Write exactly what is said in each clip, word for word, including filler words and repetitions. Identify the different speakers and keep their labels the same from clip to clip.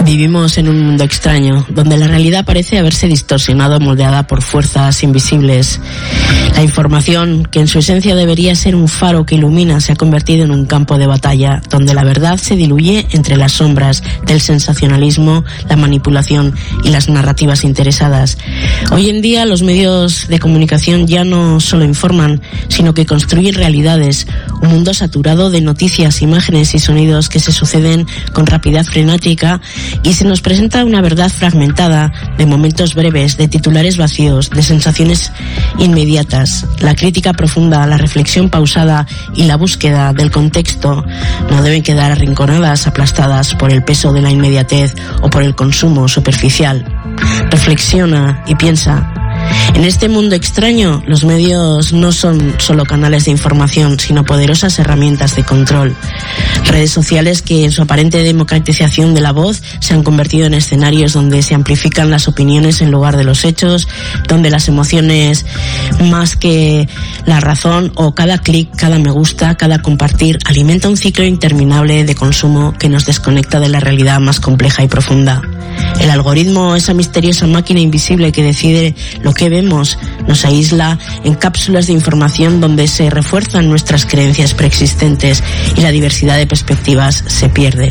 Speaker 1: Vivimos en un mundo extraño, donde la realidad parece haberse distorsionado, moldeada por fuerzas invisibles. La información, que en su esencia debería ser un faro que ilumina, se ha convertido en un campo de batalla, donde la verdad se diluye entre las sombras del sensacionalismo, la manipulación y las narrativas interesadas. Hoy en día los medios de comunicación ya no solo informan, sino que construyen realidades, un mundo saturado de noticias, imágenes y sonidos que se suceden con rapidez frenética, y se nos presenta una verdad fragmentada, de momentos breves, de titulares vacíos, de sensaciones inmediatas. La crítica profunda, la reflexión pausada y la búsqueda del contexto no deben quedar arrinconadas, aplastadas por el peso de la inmediatez o por el consumo superficial. Reflexiona y piensa. En este mundo extraño, los medios no son solo canales de información, sino poderosas herramientas de control. Redes sociales que, en su aparente democratización de la voz, se han convertido en escenarios donde se amplifican las opiniones en lugar de los hechos, donde las emociones más que la razón, o cada clic, cada me gusta, cada compartir, alimenta un ciclo interminable de consumo que nos desconecta de la realidad más compleja y profunda. El algoritmo, esa misteriosa máquina invisible que decide lo que vemos, nos aísla en cápsulas de información donde se refuerzan nuestras creencias preexistentes y la diversidad de perspectivas se pierde.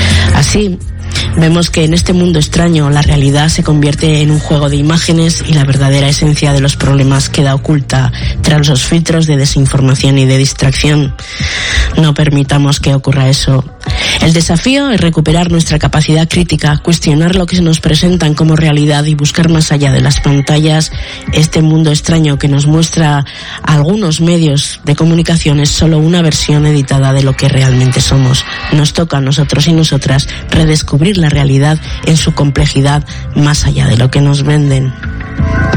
Speaker 1: Así, vemos que en este mundo extraño la realidad se convierte en un juego de imágenes y la verdadera esencia de los problemas queda oculta tras los filtros de desinformación y de distracción. No permitamos que ocurra eso. El desafío es recuperar nuestra capacidad crítica, cuestionar lo que se nos presentan como realidad y buscar más allá de las pantallas. Este mundo extraño que nos muestra algunos medios de comunicación es solo una versión editada de lo que realmente somos. Nos toca a nosotros y nosotras redescubrir la realidad en su complejidad más allá de lo que nos venden.